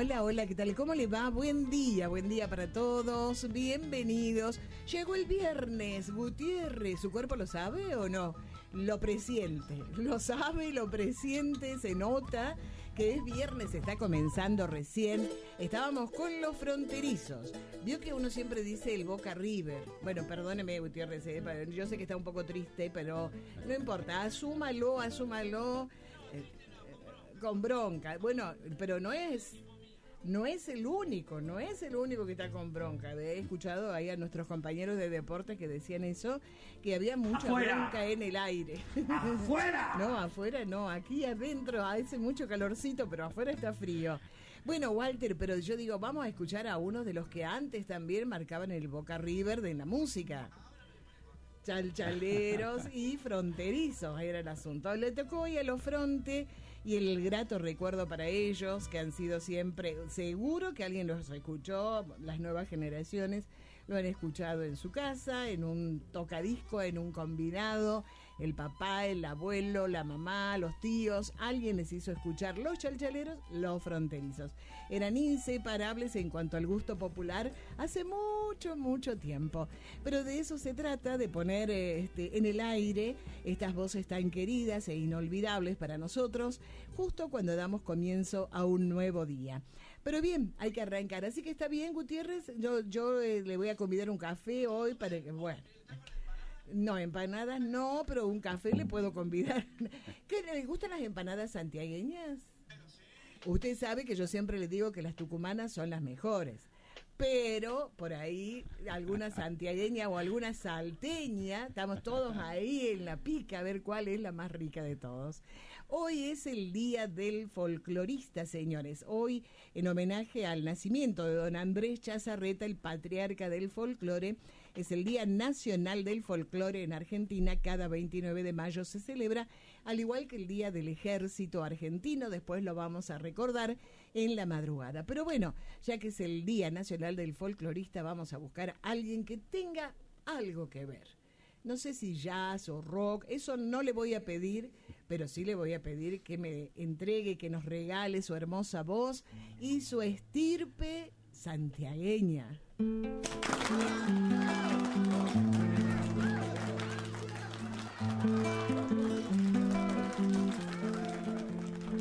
Hola, hola, ¿qué tal? ¿Cómo le va? Buen día para todos. Bienvenidos. Llegó el viernes, Gutiérrez. ¿Su cuerpo lo sabe o no? Lo presiente. Lo sabe, lo presiente, se nota que es viernes, está comenzando recién. Estábamos con los fronterizos. Vio que uno siempre dice el Boca River. Bueno, perdóneme, Gutiérrez, yo sé que está un poco triste, pero no importa. Asúmalo. Con bronca. Bueno, pero no es el único que está con bronca. He escuchado ahí a nuestros compañeros de deportes que decían eso, que había mucha bronca en el aire. ¡Afuera! No, afuera no, aquí adentro hace mucho calorcito, pero afuera está frío. Bueno, Walter, pero yo digo, vamos a escuchar a uno de los que antes también marcaban el Boca River de la música. Chalchaleros y fronterizos era el asunto. Le tocó hoy a los Fronte y el grato recuerdo para ellos, que han sido siempre, seguro que alguien los escuchó, las nuevas generaciones lo han escuchado en su casa, en un tocadisco, en un combinado, el papá, el abuelo, la mamá, los tíos, alguien les hizo escuchar los chalchaleros, los fronterizos. Eran inseparables en cuanto al gusto popular hace mucho tiempo. Pero de eso se trata, de poner en el aire estas voces tan queridas e inolvidables para nosotros, justo cuando damos comienzo a un nuevo día. Pero bien, hay que arrancar. Así que está bien, Gutiérrez, yo le voy a convidar un café hoy para que, bueno... No, empanadas no, pero un café le puedo convidar. ¿Qué le gustan las empanadas santiagueñas? Usted sabe que yo siempre le digo que las tucumanas son las mejores. Pero por ahí alguna santiagueña o alguna salteña, estamos todos ahí en la pica a ver cuál es la más rica de todos. Hoy es el día del folclorista, señores. Hoy, en homenaje al nacimiento de don Andrés Chazarreta, el patriarca del folclore, es el Día Nacional del Folclore en Argentina. Cada 29 de mayo se celebra, al igual que el Día del Ejército Argentino. Después lo vamos a recordar en la madrugada. Pero bueno, ya que es el Día Nacional del Folclorista, vamos a buscar a alguien que tenga algo que ver. No sé si jazz o rock, eso no le voy a pedir, pero sí le voy a pedir que me entregue, que nos regale su hermosa voz y su estirpe santiagueña.